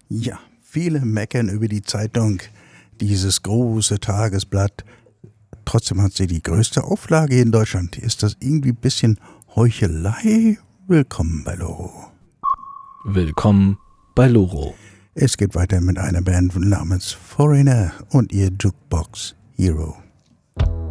Ja, viele meckern über die Zeitung, dieses große Tagesblatt. Trotzdem hat sie die größte Auflage hier in Deutschland. Ist das irgendwie ein bisschen Heuchelei? Willkommen bei Loro. Willkommen bei Loro. Es geht weiter mit einer Band namens Foreigner und ihr Jukebox Hero.